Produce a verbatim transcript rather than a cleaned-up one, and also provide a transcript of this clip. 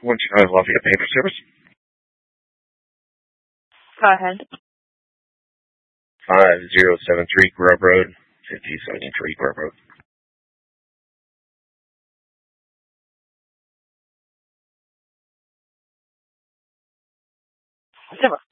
One two nine Lafayette Paper Service. Go ahead. Five zero seven three Grub Road, fifty seventy three Grub Road. Zero.